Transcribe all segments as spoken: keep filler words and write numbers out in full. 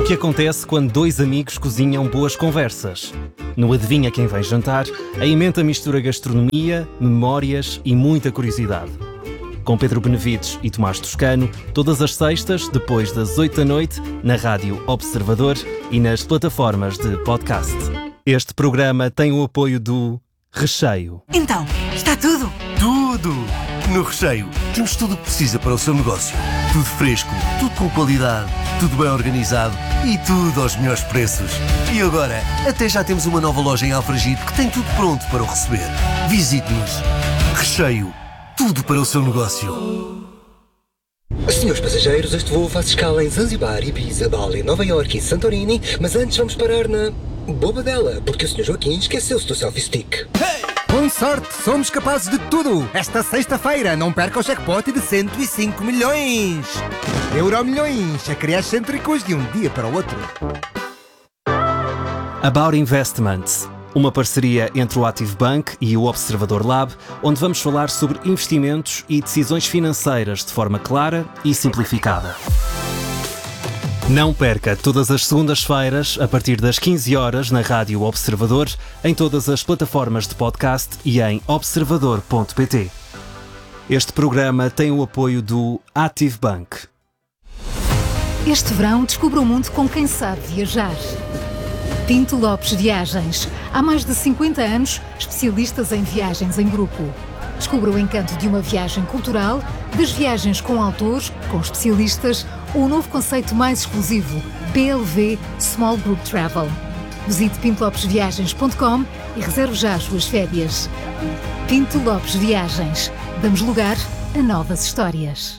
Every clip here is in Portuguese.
que acontece quando dois amigos cozinham boas conversas. No Adivinha Quem Vem Jantar, a emenda mistura gastronomia, memórias e muita curiosidade. Com Pedro Benevides e Tomás Toscano, todas as sextas, depois das oito da noite, na Rádio Observador e nas plataformas de podcast. Este programa tem o apoio do Recheio. Então, está tudo? Tudo! No Recheio temos tudo o que precisa para o seu negócio. Tudo fresco, tudo com qualidade, tudo bem organizado e tudo aos melhores preços. E agora, até já temos uma nova loja em Alfragide que tem tudo pronto para o receber. Visite-nos. Recheio. Tudo para o seu negócio. Senhores passageiros, este voo faz escala em Zanzibar, Ibiza, Bali, Nova Iorque e Santorini, mas antes vamos parar na Bobadela, porque o senhor Joaquim esqueceu-se do selfie stick. Hey! Com sorte, somos capazes de tudo! Esta sexta-feira, não perca o jackpot de cento e cinco milhões! Euro-milhões, a criar cêntricos de um dia para o outro. About Investments, uma parceria entre o Active Bank e o Observador Lab, onde vamos falar sobre investimentos e decisões financeiras de forma clara e simplificada. Não perca todas as segundas-feiras, a partir das quinze horas, na Rádio Observador, em todas as plataformas de podcast e em observador ponto pt. Este programa tem o apoio do Active Bank. Este verão, descubra o mundo com quem sabe viajar. Pinto Lopes Viagens. Há mais de cinquenta anos, especialistas em viagens em grupo. Descubra o encanto de uma viagem cultural, das viagens com autores, com especialistas, ou o novo conceito mais exclusivo, P L V Small Group Travel. Visite pinto lopes viagens ponto com e reserve já as suas férias. Pinto Lopes Viagens. Damos lugar a novas histórias.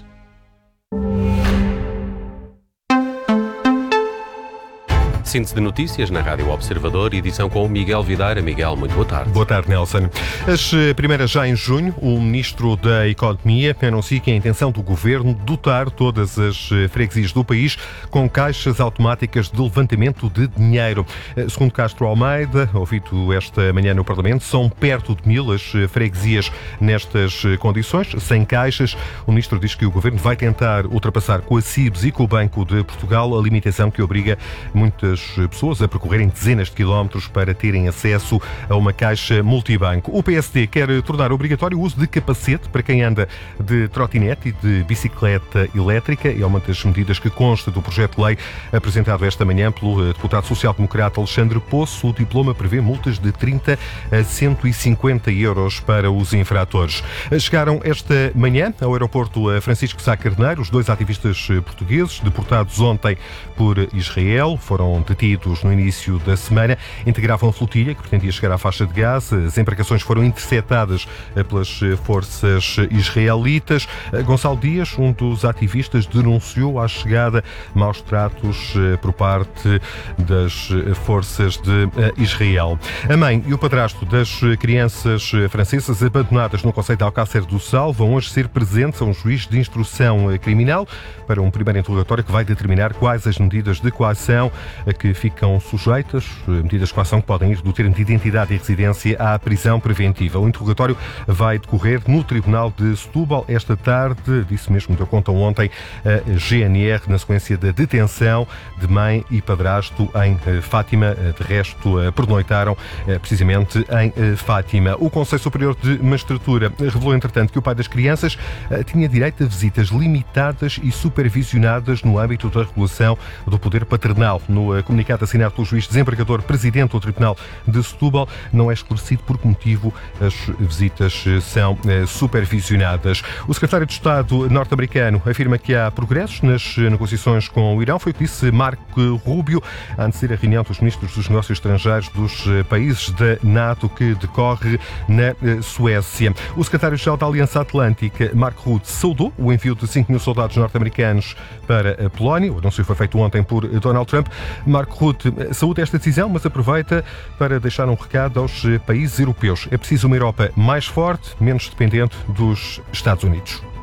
Síntese de notícias na Rádio Observador, edição com o Miguel Videira. Miguel, muito boa tarde. Boa tarde, Nelson. As primeiras já em junho, o Ministro da Economia anuncia que a intenção do Governo dotar todas as freguesias do país com caixas automáticas de levantamento de dinheiro. Segundo Castro Almeida, ouvido esta manhã no Parlamento, são perto de mil as freguesias nestas condições, sem caixas. O Ministro diz que o Governo vai tentar ultrapassar com a CIBS e com o Banco de Portugal a limitação que obriga muitas pessoas a percorrerem dezenas de quilómetros para terem acesso a uma caixa multibanco. O P S D quer tornar obrigatório o uso de capacete para quem anda de trotinete e de bicicleta elétrica. É uma das medidas que consta do projeto de lei apresentado esta manhã pelo deputado social-democrata Alexandre Poço. O diploma prevê multas de trinta a cento e cinquenta euros para os infratores. Chegaram esta manhã ao aeroporto Francisco Sá Carneiro os dois ativistas portugueses deportados ontem por Israel. Foram detidos no início da semana, integravam a flotilha que pretendia chegar à faixa de Gaza. As embarcações foram interceptadas pelas forças israelitas. Gonçalo Dias, um dos ativistas, denunciou à chegada maus tratos por parte das forças de Israel. A mãe e o padrasto das crianças francesas abandonadas no concelho de Alcácer do Sal vão hoje ser presentes a um juiz de instrução criminal para um primeiro interrogatório que vai determinar quais as medidas de coação que ficam sujeitas, medidas de coação que podem ir do termo de identidade e residência à prisão preventiva. O interrogatório vai decorrer no Tribunal de Setúbal esta tarde, disse mesmo, deu conta ontem a G N R, na sequência da detenção de mãe e padrasto em Fátima. De resto, pernoitaram precisamente em Fátima. O Conselho Superior de Magistratura revelou, entretanto, que o pai das crianças tinha direito a visitas limitadas e supervisionadas no âmbito da regulação do poder paternal. No comunicado assinado pelo juiz desembargador presidente do Tribunal de Setúbal, não é esclarecido por que motivo as visitas são supervisionadas. O secretário de Estado norte-americano afirma que há progressos nas negociações com o Irão. Foi o que disse Marco Rubio a anteceder a reunião dos ministros dos negócios estrangeiros dos países da NATO que decorre na Suécia. O secretário-geral da Aliança Atlântica, Mark Rutte, saudou o envio de cinco mil soldados norte-americanos para a Polónia. O anúncio foi feito ontem por Donald Trump. Mark Rutte saúda esta decisão, mas aproveita para deixar um recado aos países europeus. É preciso uma Europa mais forte, menos dependente dos Estados Unidos.